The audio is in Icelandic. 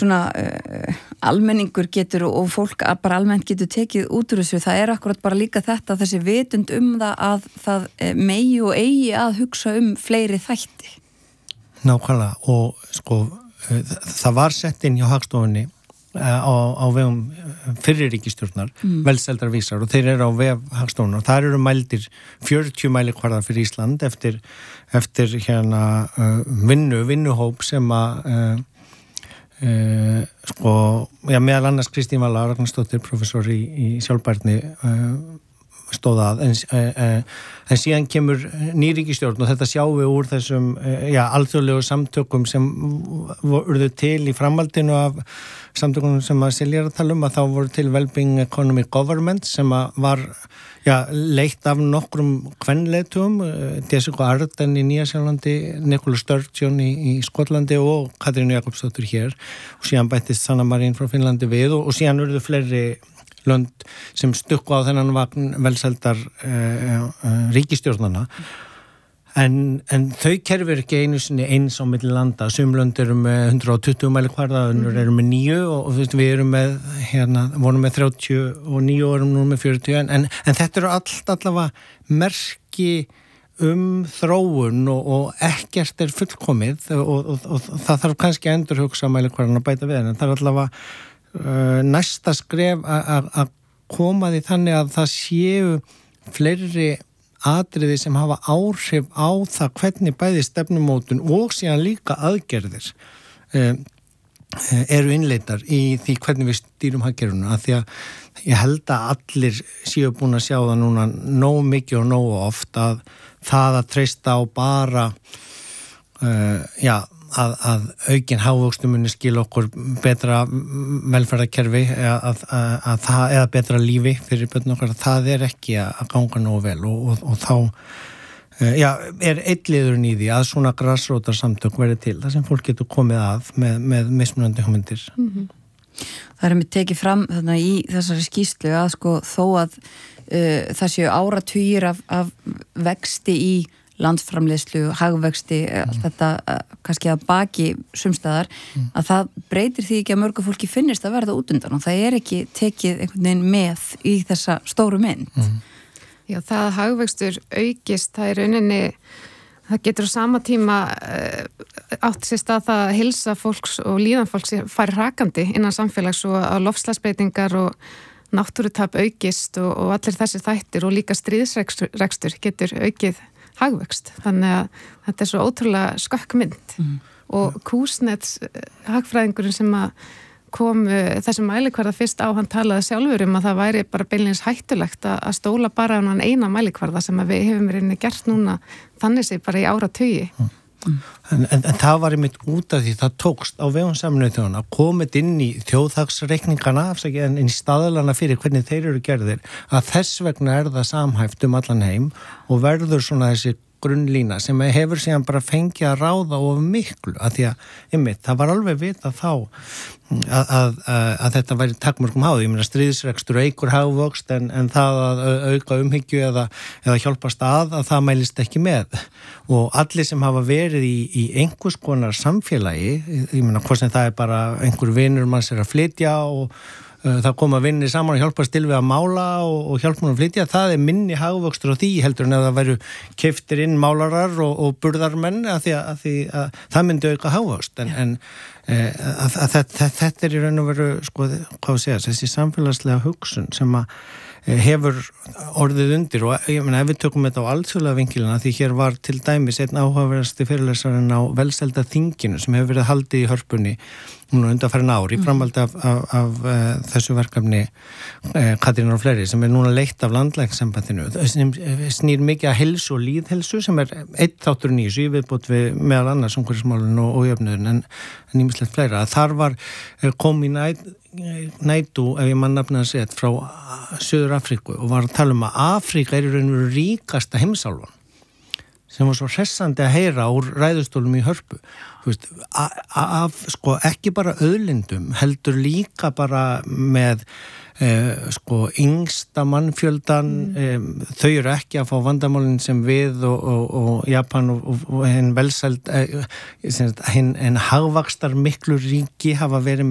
svona almenningur getur og fólk bara almennt getur tekið út úr þessu, það akkurat bara líka þetta, þessi vitund það að það megi og eigi að hugsa fleiri þætti. Nákvæmlega, og sko það var sett inn hjá Hagstofunni á vegum fyrri ríkisstjórnar velseldarvísar og þeir eru á vef Hagstofunnar og þar eru mældir 40 mælikvarðar fyrir Ísland eftir hérna vinnuhóp sem að sko, já, meðal annars Kristín Vala Ragnarsdóttir, professor í sjálfbærni stóð að en síðan kemur ný ríkisstjórn og þetta sjáum við úr þessum alþjóðlegu samtökum sem voru til í framhaldinu af samtökum sem að Silja að tala að þá voru til Wellbeing Economic Government sem að var leitt af nokkrum kvenleiðtugum, Jessica Ardern í Nýja-Sjálandi, Nicola Sturgeon í Skotlandi og Katrín Jakobsdóttir hér og síðan bættist Sanna Marín frá Finnlandi við og síðan urðu fleiri lönd sem stukku á þennan vagn velseldar ríkisstjórnana en þau kerfi ekki einu sinni eins á milli landa, sum lönd eru með 120 mælikvarða, önnur eru með 9 og við erum með vorum með 39 og erum nú með 40 en þetta eru allavega merki þróun og ekkert fullkomið og það þarf kannski að endurhugsa mælikvarðan að bæta við en það allavega næsta skref að koma því þannig að það séu fleiri atriði sem hafa áhrif á það hvernig bæði stefnumótun og síðan líka aðgerðir eru innleitar í því hvernig við stýrum hagkerfinu af því að ég held að allir séu búin að sjá það núna nóg mikið og nóg oft að það að treysta á bara að aukin hagvöxtur muni skila okkur betra velferðarkerfi eða betra lífi fyrir börn okkar, það ekki að ganga nógu vel og þá einn liðurinn í því að svona grasrótarsamtök verði til, það sem fólk getur komið að með mismunandi hugmyndir. Það mér tekið fram þarna í þessari skýrslu að sko þó að það séu áratugir af vexti í landsframleiðslu, hagvexti, allt þetta kannski að baki sumstaðar, að það breytir því ekki að mörgu fólki finnist að verða út undan og það ekki tekið einhvern veginn með í þessa stóru mynd. Já, það að hagvextur aukist, það rauninni, það getur á sama tíma átt sér stað það að heilsa fólks og líðan fólks fari hrakandi innan samfélags og að loftslagsbreytingar og náttúrutap aukist og allir þessir þættir og líka stríðsrekstur getur aukið hagvöxt, þannig að þetta svo ótrúlega skökk mynd og Kúsnets hagfræðingurinn sem að kom þessum mælikvarða fyrst á, hann talaði sjálfur að það væri bara beinlínis hættulegt að stóla bara á hann eina mælikvarða sem að við hefum reyni gert núna þannig sé bara í áratugi. En það var einmitt út af því það tókst á vegum Sameinuðu þjóðanna komið inn í þjóðhagsreikningana en inn í staðlana fyrir hvernig þeir eru gerðir að þess vegna það samhæft allan heim og verður svona þessi grunnlína sem hefur síðan bara fengið að ráða of miklu að því að einmitt, það var alveg vitað þá að þetta væri takmörkum háð, ég meina stríðsrekstur eykur hagvöxt en það að auka umhyggju eða hjálpast að það mælist ekki með og allir sem hafa verið í einhvers konar samfélagi, ég meina hvort sem það bara einhver vinur manns að flytja og það kom að vinni saman og hjálpast til við að mála og hjálpa hún að flytja, það minni hagvöxtur á því heldur en að það væru keyptir inn málarar og burðarmenn að því að það myndi auka hagvöxt en þetta í raun og veru sko, hvað segja, þessi samfélagslega hugsun sem að hefur orðið undir og ég meina ef við tökum þetta á alþjóðlega vinkilina því hér var til dæmis einn áhugaverðasti fyrirlesarinn á velseldaþinginu sem hefur verið haldið í Hörpunni núna undanfarin ár í framhaldi af þessu verkefni Katrínar og fleiri sem núna leitt af landlæknisembættinu sem snýr mikið að heilsu og lýðheilsu sem einn þátturinn í þessu í viðbót við meðal annars umhverfismálinu og jöfnuðin en ýmislegt fleira að þar var kom í Nætu, ef ég mann nafna að segja frá Suður Afríku og var að tala að Afríka í raun og veru ríkasta heimsálfan sem var svo hressandi að heyra úr ræðustólum í Hörpu af sko ekki bara auðlindum heldur líka bara með sko yngsta mannfjöldan þau eru ekki að fá vandamálin sem við og Japan og hinn velsæld hinn hagvaxtar miklu ríki hafa verið